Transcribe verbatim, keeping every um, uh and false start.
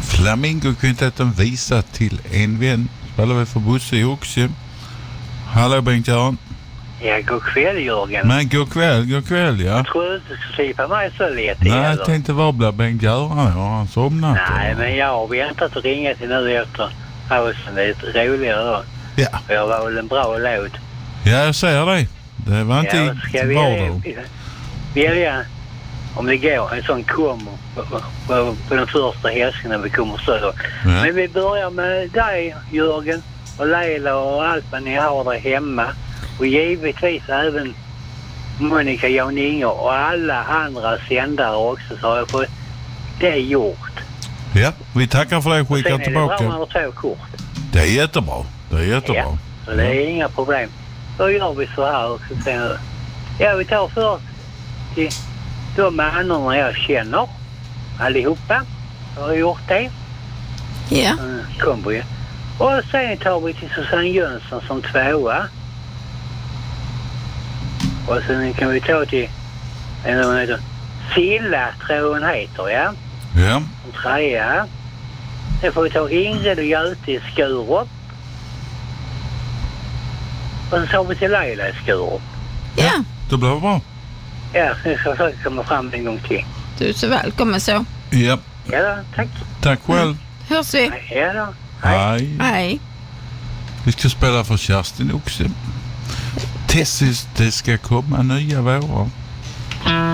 Flamingokvintetten visar till en vän. Spelar vi för Bosse i Oxie. Hallå Bengt-Göran. Ja, god kväll Jörgen. Men god kväll, god kväll, ja. Jag tror du inte skulle slipa mig så lite. Nej, jag tänkte vad blir Bengt-Göran? Ja, han somnat. Nej, men jag har väntat att ringa till nu efter pausen. Det är lite roligare då. Ja. För jag var väl en bra låt. Ja, jag säger det. Det var inte ja, ska i vardag. Välja om det går en sån kombo på, på, på den första hälsningen när vi kommer söder. Ja. Men vi börjar med dig Jörgen och Leila och allt vad ni har där hemma. Och givetvis även Monica, Jan Inger och alla andra sändare också, så har jag fått det gjort. Ja, vi tackar för det. Skicka tillbaka. Sen är det bra med två kort. Det är jättebra. Det är jättebra. Ja, så det är inga problem. Då gör vi så här också sen. Ja, vi tar först till de männen jag känner. Allihopa har gjort det. Ja. Mm, kombo, ja. Och sen tar vi till Susanne Jönsson som tvåa. Och sen kan vi ta till en av dem heter Silla, tror hon heter, ja. Ja. En trea. Sen får vi ta Ingrid och Göte i Skurup. Och sen tar vi till Leila i Skurup. Ja. Det blir bra. Ja, nu ska jag försöka komma fram en gång till. Du är så välkommen så. Ja. Ja då, tack. Tack själv. Mm. Hörs vi. Ja då. Hej. Hej. Vi ska spela för Kerstin också. Tessis, det ska komma nya vårar.